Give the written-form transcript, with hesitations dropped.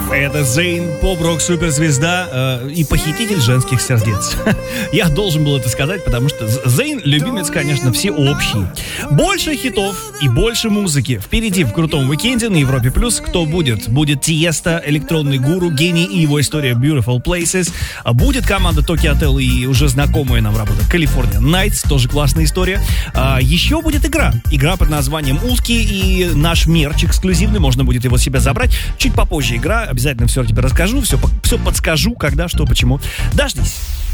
Это Зейн, поп-рок суперзвезда и похититель женских сердец. Я должен был это сказать, потому что Зейн любимец, конечно, всеобщий. Больше хитов и больше музыки. Впереди в крутом уикенде на Европе Плюс. Кто будет? Будет Тиеста, электронный гуру, гений и его история Beautiful Places. Будет команда Tokyo Hotel и уже знакомая нам работа California Nights, тоже классная история. Еще будет игра. Игра под названием «Утки», и наш мерч эксклюзивный, можно будет его себе забрать. Чуть попозже игра, обязательно все тебе расскажу, все подскажу, когда, что, почему. Дождись.